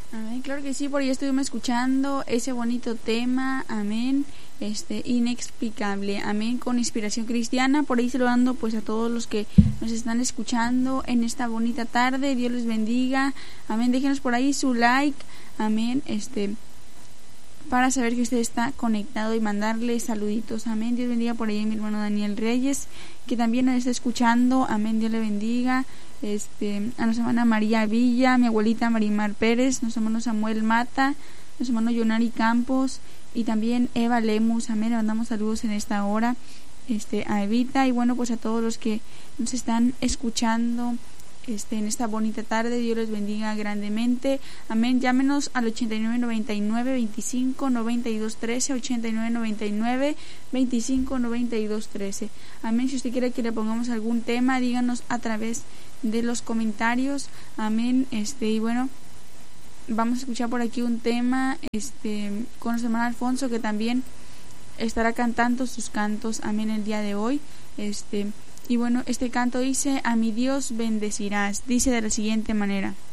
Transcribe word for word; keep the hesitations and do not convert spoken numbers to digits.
Amén, claro que sí, por ahí estuvimos escuchando ese bonito tema, amén, este, inexplicable, amén, con inspiración cristiana. Por ahí saludando pues a todos los que nos están escuchando en esta bonita tarde, Dios les bendiga, amén, déjenos por ahí su like, amén, este, para saber que usted está conectado y mandarle saluditos, amén. Dios bendiga por ahí a mi hermano Daniel Reyes, que también nos está escuchando, amén, Dios le bendiga. Este, a nuestra hermana María Villa, a mi abuelita Marimar Pérez, nuestro hermano Samuel Mata, nuestro hermano Yonari Campos y también Eva Lemus, amén, le mandamos saludos en esta hora, este, a Evita y bueno, pues a todos los que nos están escuchando este, en esta bonita tarde. Dios les bendiga grandemente, amén. Llámenos al ochenta y nueve noventa y nueve veinticinco noventa y dos trece, ochenta y nueve noventa y nueve veinticinco noventa y dos trece, amén. Si usted quiere que le pongamos algún tema, díganos a través de los comentarios, amén. Este, y bueno, vamos a escuchar por aquí un tema este con nuestro hermano Alfonso, que también estará cantando sus cantos, amén, el día de hoy. Este, y bueno, este canto dice: a mi Dios bendecirás, dice de la siguiente manera: